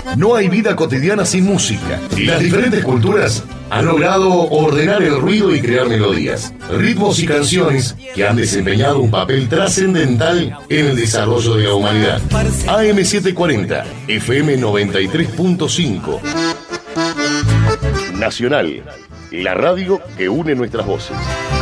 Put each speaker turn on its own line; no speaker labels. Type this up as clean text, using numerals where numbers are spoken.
No hay vida cotidiana sin música, y las diferentes culturas han logrado ordenar el ruido y crear melodías, ritmos y canciones que han desempeñado un papel trascendental en el desarrollo de la humanidad. AM740, FM 93.5. Nacional, la radio que une nuestras voces.